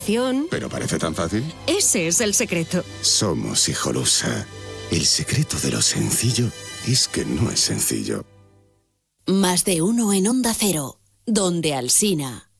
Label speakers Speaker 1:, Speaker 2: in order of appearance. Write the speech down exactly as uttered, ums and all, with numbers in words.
Speaker 1: ¿Pero parece tan fácil?
Speaker 2: Ese es el secreto.
Speaker 1: Somos Hijolusa. El secreto de lo sencillo es que no es sencillo.
Speaker 3: Más de uno en Onda Cero, donde Alsina.